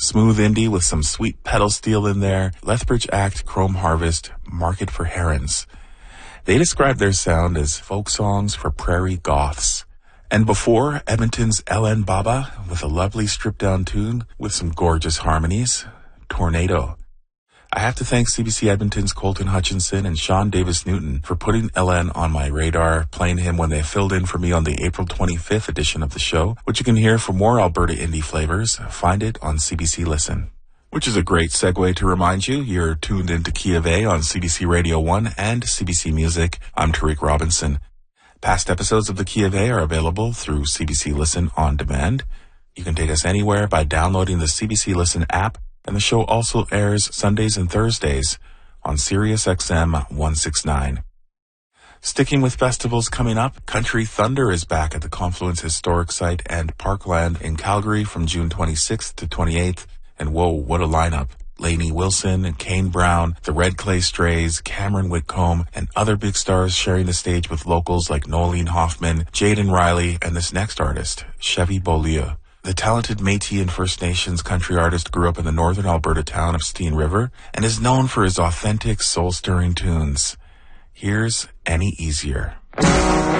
Smooth indie with some sweet pedal steel in there. Lethbridge Act, Chrome Harvest, Market for Herons. They describe their sound as folk songs for prairie goths. And before, Edmonton's LN Baba with a lovely stripped-down tune with some gorgeous harmonies, Tornado. I have to thank CBC Edmonton's Colton Hutchinson and Sean Davis-Newton for putting LN on my radar, playing him when they filled in for me on the April 25th edition of the show, which you can hear for more Alberta indie flavors. Find it on CBC Listen. Which is a great segue to remind you, you're tuned into Key of A on CBC Radio 1 and CBC Music. I'm Tariq Robinson. Past episodes of the Key of A are available through CBC Listen On Demand. You can take us anywhere by downloading the CBC Listen app, and the show also airs Sundays and Thursdays on Sirius XM 169. Sticking with festivals coming up, Country Thunder is back at the Confluence Historic Site and Parkland in Calgary from June 26th to 28th. And whoa, what a lineup. Lainey Wilson, Kane Brown, the Red Clay Strays, Cameron Whitcomb, and other big stars sharing the stage with locals like Nolene Hoffman, Jaden Riley, and this next artist, Chevy Beaulieu. The talented Métis and First Nations country artist grew up in the northern Alberta town of Steen River and is known for his authentic, soul-stirring tunes. Here's Any Easier.